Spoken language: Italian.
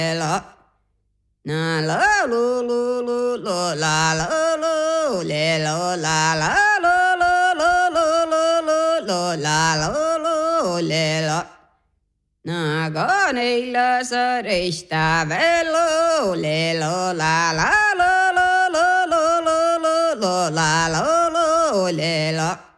la. Na la lu lu lu lu la la lu le lo la la lu lu lu lu lu lu la lu le la. Na ga nei la sa re sta ve lo le lo la la lu lu lu lu lu lu la lu le la.